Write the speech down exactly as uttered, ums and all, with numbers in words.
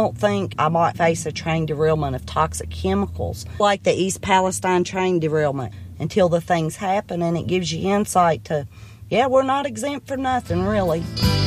don't think I might face a train derailment of toxic chemicals like the East Palestine train derailment until the things happen, and it gives you insight to, yeah, we're not exempt from nothing, really.